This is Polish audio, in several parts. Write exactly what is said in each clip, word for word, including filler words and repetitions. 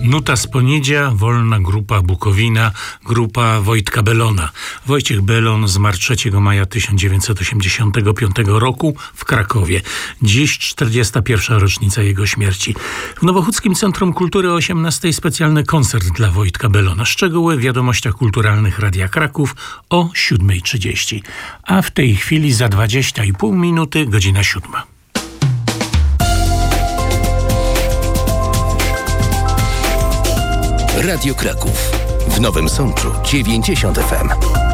Nuta Sponidzia, Wolna Grupa Bukowina, grupa Wojtka Belona. Wojciech Belon zmarł trzeciego maja tysiąc dziewięćset osiemdziesiątego piątego roku w Krakowie. Dziś czterdziesta pierwsza rocznica jego śmierci. W Nowochódzkim Centrum Kultury o osiemnastej specjalny koncert dla Wojtka Belona. Szczegóły w wiadomościach kulturalnych Radia Kraków o siódma trzydzieści. A w tej chwili za dwadzieścia i pół minuty godzina siódma. Radio Kraków. W Nowym Sączu dziewięćdziesiąt F M.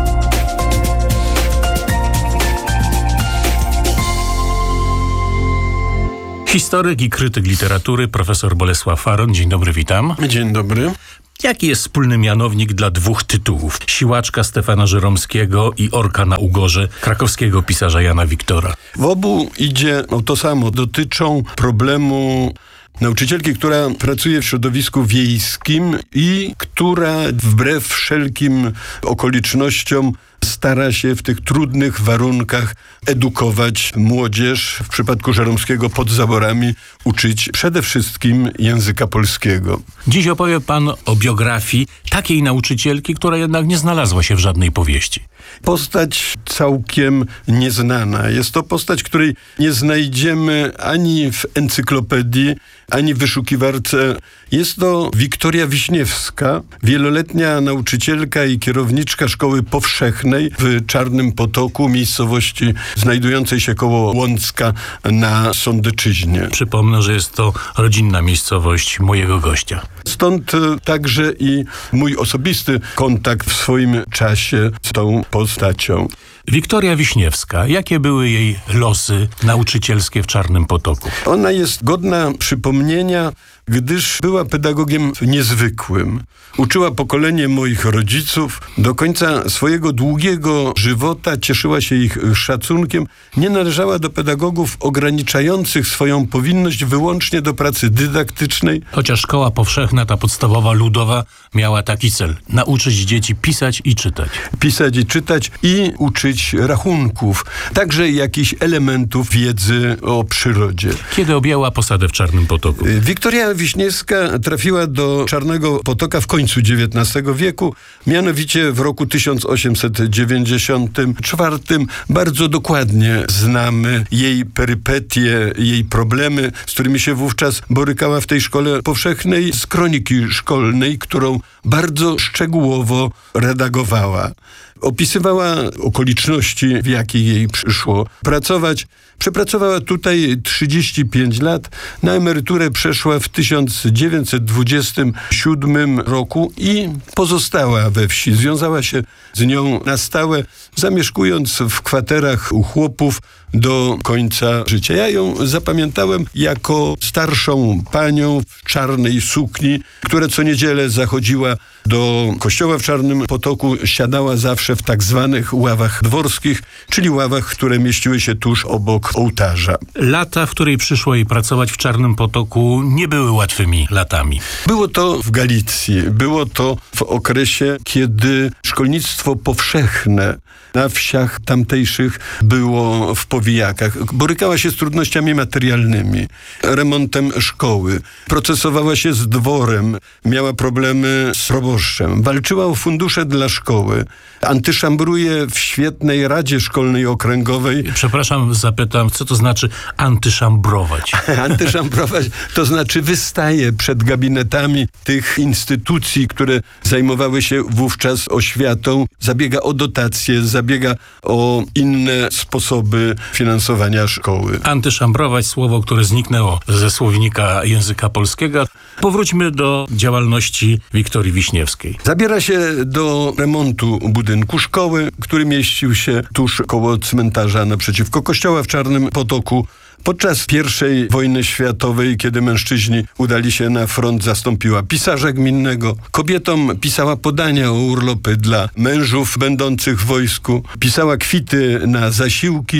Historyk i krytyk literatury profesor Bolesław Faron. Dzień dobry, witam. Dzień dobry. Jaki jest wspólny mianownik dla dwóch tytułów? Siłaczka Stefana Żeromskiego i Orka na Ugorze krakowskiego pisarza Jana Wiktora. W obu idzie o to samo. Dotyczą problemu nauczycielki, która pracuje w środowisku wiejskim i która wbrew wszelkim okolicznościom stara się w tych trudnych warunkach edukować młodzież, w przypadku Żeromskiego pod zaborami uczyć przede wszystkim języka polskiego. Dziś opowie pan o biografii takiej nauczycielki, która jednak nie znalazła się w żadnej powieści. Postać całkiem nieznana. Jest to postać, której nie znajdziemy ani w encyklopedii, ani w wyszukiwarce. Jest to Wiktoria Wiśniewska, wieloletnia nauczycielka i kierowniczka szkoły powszechnej w Czarnym Potoku, miejscowości znajdującej się koło Łącka na Sądeczyźnie. Przypomnę, że jest to rodzinna miejscowość mojego gościa. Stąd także i mój osobisty kontakt w swoim czasie z tą postacią. Wiktoria Wiśniewska. Jakie były jej losy nauczycielskie w Czarnym Potoku? Ona jest godna przypomnienia, gdyż była pedagogiem niezwykłym. Uczyła pokolenie moich rodziców. Do końca swojego długiego żywota cieszyła się ich szacunkiem. Nie należała do pedagogów ograniczających swoją powinność wyłącznie do pracy dydaktycznej. Chociaż szkoła powszechna, ta podstawowa, ludowa, miała taki cel. Nauczyć dzieci pisać i czytać. Pisać i czytać i uczyć rachunków. Także jakichś elementów wiedzy o przyrodzie. Kiedy objęła posadę w Czarnym Potoku? Wiktoria Wiśniewska trafiła do Czarnego Potoka w końcu dziewiętnastego wieku, mianowicie w roku tysiąc osiemset dziewięćdziesiątym czwartym. Bardzo dokładnie znamy jej perypetie, jej problemy, z którymi się wówczas borykała w tej szkole powszechnej, z kroniki szkolnej, którą bardzo szczegółowo redagowała. Opisywała okoliczności, w jakich jej przyszło pracować. Przepracowała tutaj trzydzieści pięć lat. Na emeryturę przeszła w tysiąc dziewięćset dwudziestym siódmym roku i pozostała we wsi. Związała się z nią na stałe, zamieszkując w kwaterach u chłopów do końca życia. Ja ją zapamiętałem jako starszą panią w czarnej sukni, która co niedzielę zachodziła do kościoła w Czarnym Potoku, siadała zawsze w tak zwanych ławach dworskich, czyli ławach, które mieściły się tuż obok ołtarza. Lata, w której przyszło jej pracować w Czarnym Potoku, nie były łatwymi latami. Było to w Galicji. Było to w okresie, kiedy szkolnictwo powszechne na wsiach tamtejszych było w powijakach. Borykała się z trudnościami materialnymi, remontem szkoły, procesowała się z dworem, miała problemy z proboszczem, walczyła o fundusze dla szkoły, antyszambruje w świetnej Radzie Szkolnej Okręgowej. Przepraszam, zapytam, co to znaczy antyszambrować? Antyszambrować to znaczy wystaje przed gabinetami tych instytucji, które zajmowały się wówczas oświatą, zabiega o dotacje, zabiega o inne sposoby finansowania szkoły. Antyszambrować, słowo, które zniknęło ze słownika języka polskiego. Powróćmy do działalności Wiktorii Wiśniewskiej. Zabiera się do remontu budynku szkoły, który mieścił się tuż koło cmentarza naprzeciwko kościoła w Czarnym Potoku. Podczas pierwszej wojny światowej, kiedy mężczyźni udali się na front, zastąpiła pisarza gminnego. Kobietom pisała podania o urlopy dla mężów będących w wojsku. Pisała kwity na zasiłki.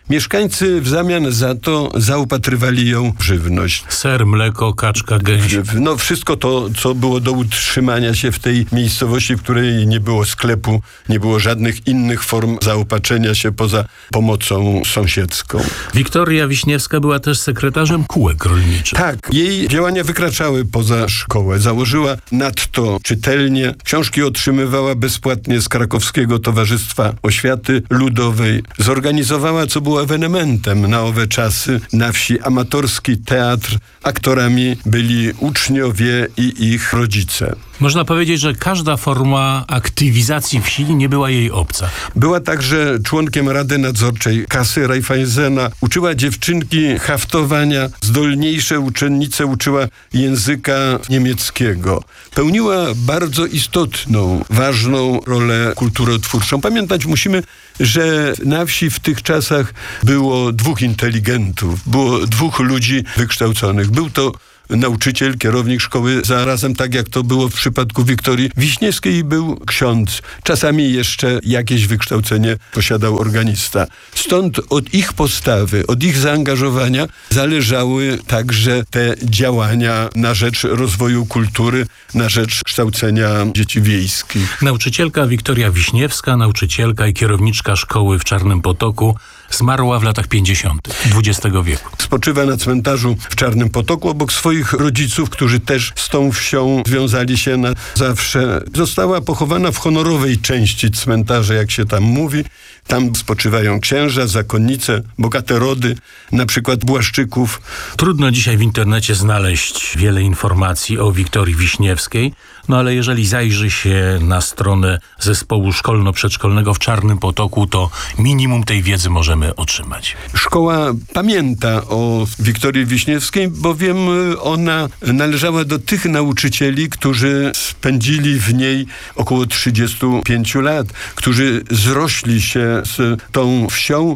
Mieszkańcy w zamian za to zaopatrywali ją w żywność. Ser, mleko, kaczka, gęś. No wszystko to, co było do utrzymania się w tej miejscowości, w której nie było sklepu, nie było żadnych innych form zaopatrzenia się poza pomocą sąsiedzką. Wiktoria Wiśniewska była też sekretarzem kółek rolniczych. Tak, jej działania wykraczały poza szkołę. Założyła nadto czytelnię. Książki otrzymywała bezpłatnie z Krakowskiego Towarzystwa Oświaty Ludowej. Zorganizowała, co było ewenementem na owe czasy, na wsi amatorski teatr. Aktorami byli uczniowie i ich rodzice. Można powiedzieć, że każda forma aktywizacji wsi nie była jej obca. Była także członkiem Rady Nadzorczej Kasy Raiffeisena. Uczyła dziewczynki haftowania. Zdolniejsze uczennice uczyła języka niemieckiego. Pełniła bardzo istotną, ważną rolę kulturotwórczą. Pamiętać musimy, że na wsi w tych czasach było dwóch inteligentów, było dwóch ludzi wykształconych. Był to nauczyciel, kierownik szkoły, zarazem tak jak to było w przypadku Wiktorii Wiśniewskiej, był ksiądz. Czasami jeszcze jakieś wykształcenie posiadał organista. Stąd od ich postawy, od ich zaangażowania zależały także te działania na rzecz rozwoju kultury, na rzecz kształcenia dzieci wiejskich. Nauczycielka Wiktoria Wiśniewska, nauczycielka i kierowniczka szkoły w Czarnym Potoku, zmarła w latach pięćdziesiątych dwudziestego wieku. Spoczywa na cmentarzu w Czarnym Potoku obok swoich rodziców, którzy też z tą wsią związali się na zawsze. Została pochowana w honorowej części cmentarza, jak się tam mówi. Tam spoczywają księża, zakonnice, bogate rody, na przykład Błaszczyków. Trudno dzisiaj w internecie znaleźć wiele informacji o Wiktorii Wiśniewskiej, no ale jeżeli zajrzy się na stronę zespołu szkolno-przedszkolnego w Czarnym Potoku, to minimum tej wiedzy możemy otrzymać. Szkoła pamięta o Wiktorii Wiśniewskiej, bowiem ona należała do tych nauczycieli, którzy spędzili w niej około trzydziestu pięciu lat, którzy zrośli się z tą wsią,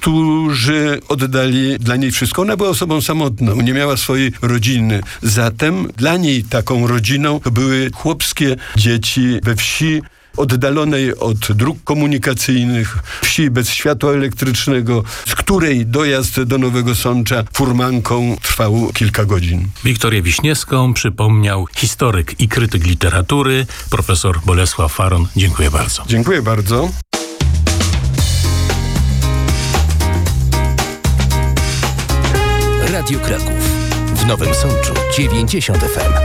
którzy oddali dla niej wszystko. Ona była osobą samotną, nie miała swojej rodziny. Zatem dla niej taką rodziną to były chłopskie dzieci we wsi oddalonej od dróg komunikacyjnych, wsi bez światła elektrycznego, z której dojazd do Nowego Sącza furmanką trwał kilka godzin. Wiktorię Wiśniewską przypomniał historyk i krytyk literatury, profesor Bolesław Faron. Dziękuję bardzo. Dziękuję bardzo. Radio Kraków. W Nowym Sączu dziewięćdziesiąt F M.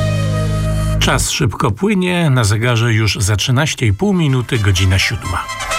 Czas szybko płynie, na zegarze już za trzynaście i pół minuty, godzina siódma.